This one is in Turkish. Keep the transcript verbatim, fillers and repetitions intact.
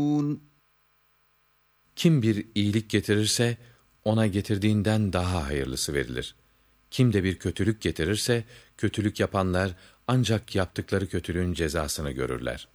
Kim bir iyilik getirirse, ona getirdiğinden daha hayırlısı verilir. Kim de bir kötülük getirirse, kötülük yapanlar ancak yaptıkları kötülüğün cezasını görürler.